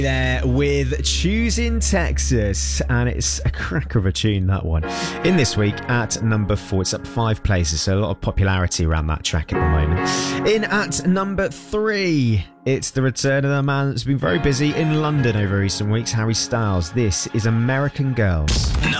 There with Choosing Texas, and it's a cracker of a tune, that one. In this week at number 4, it's up 5 places, so a lot of popularity around that track at the moment. In at number 3, it's the return of the man that's been very busy in London over recent weeks, Harry Styles. This is American Girls.